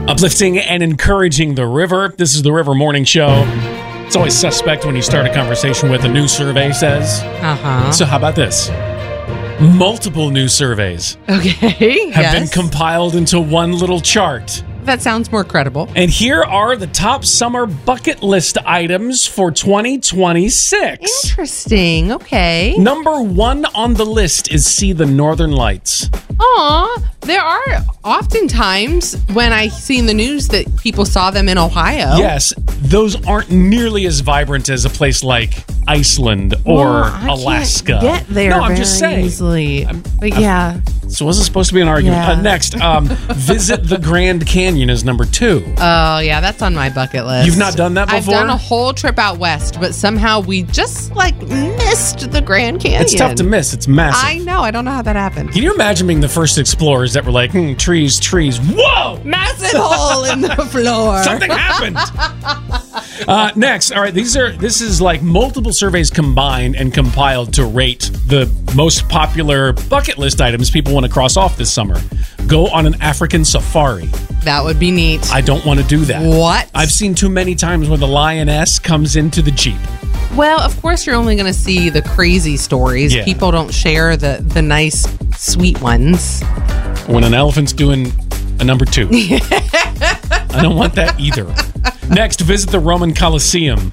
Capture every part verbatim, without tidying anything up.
Uplifting and encouraging the river. This is the River Morning Show. It's always suspect when you start a conversation with a new survey says. Uh-huh. So how about this? Multiple new surveys Okay. have yes. been compiled into one little chart. That sounds more credible. And here are the top summer bucket list items for twenty twenty-six. Interesting. Okay. Number one on the list is see the Northern Lights. Aw, there are oftentimes when I see in the news that people saw them in Ohio. Yes, those aren't nearly as vibrant as a place like Iceland or Well, I Alaska. Can't get there no, I'm very just saying. easily. But yeah. So wasn't supposed to be an argument. Yeah. Uh, next, um, visit the Grand Canyon is number two. Oh, yeah, that's on my bucket list. You've not done that before? I've done a whole trip out west, but somehow we just like missed the Grand Canyon. It's tough to miss. It's massive. I know. I don't know how that happened. Can you imagine being the first explorers that were like, hmm, trees, trees. Whoa! Massive hole in the floor. Something happened. Uh, next, all right, these are this is like multiple surveys combined and compiled to rate the most popular bucket list items people want to cross off this summer. Go on an African safari. That would be neat. I don't want to do that. What? I've seen too many times where the lioness comes into the Jeep. Well, of course, you're only going to see the crazy stories. Yeah. People don't share the, the nice, sweet ones. When an elephant's doing a number two. I don't want that either. Next, visit the Roman Colosseum.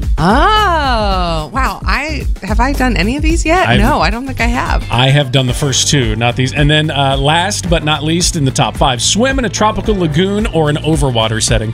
Oh, wow. I have I done any of these yet? I've- no, I don't think I have. I have done the first two, not these. And then uh, last but not least in the top five, swim in a tropical lagoon or an overwater setting.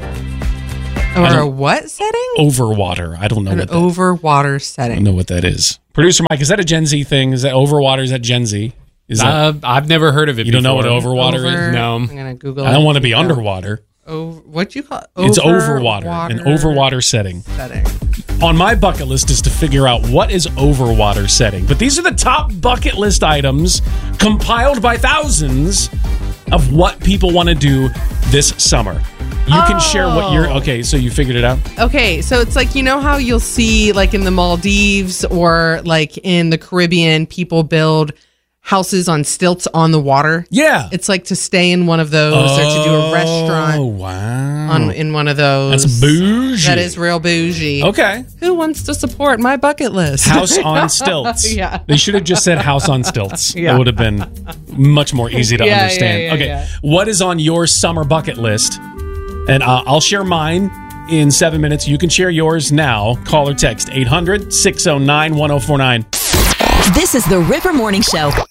Or a don't- what setting? Overwater. I don't know An what that, overwater I setting. don't know what that is. Producer Mike, is that a Gen Z thing? Is that overwater? Is that Gen Z? Is that, Uh, I've never heard of it you don't know what before. overwater Over- is? No. I'm going to Google I don't it. want to be Yeah. underwater. Over, what you call it? It's overwater. An overwater setting. setting. On my bucket list is to figure out what is overwater setting. But these are the top bucket list items compiled by thousands of what people want to do this summer. You can share what you're... Okay, so you figured it out? Okay, so it's like, you know how you'll see like in the Maldives or like in the Caribbean, people build houses on stilts on the water? Yeah. It's like to stay in one of those or to do a Oh, restaurant wow. on in one of those. That's bougie. That is real bougie. Okay. Who wants to support my bucket list? House on stilts. Yeah. They should have just said house on stilts. Yeah. It would have been much more easy to Yeah, yeah, understand. yeah, okay. yeah. What is on your summer bucket list? And uh, I'll share mine in seven minutes. You can share yours now. Call or text eight hundred, six oh nine, one oh four nine. This is the River Morning Show.